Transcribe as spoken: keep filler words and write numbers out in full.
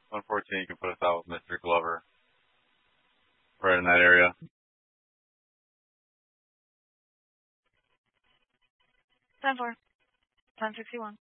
one fourteen, you can put us out with Mister Glover. Right in that area. ten four. ten sixty-one.